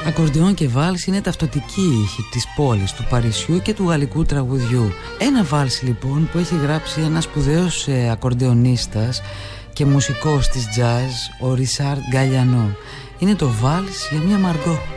Ακορντεόν και βάλς είναι ταυτοτική ήχη της πόλης, του Παρισιού και του γαλλικού τραγουδιού. Ένα βάλς λοιπόν που έχει γράψει ένας σπουδαίος ακορντεονίστας και μουσικός της jazz, ο Ρισάρντ Γκαλιανό. Είναι το βάλς για μια Μαργκό.